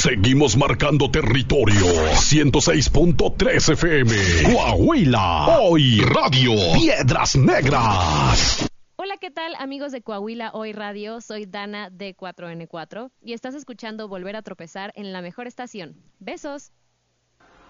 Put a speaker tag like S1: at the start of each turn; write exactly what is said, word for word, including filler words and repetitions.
S1: Seguimos marcando territorio. ciento seis punto tres F M. Coahuila. Hoy Radio. Piedras Negras.
S2: Hola, ¿qué tal, amigos de Coahuila Hoy Radio? Soy Dana de cuatro ene cuatro y estás escuchando Volver a Tropezar en la mejor estación. ¡Besos!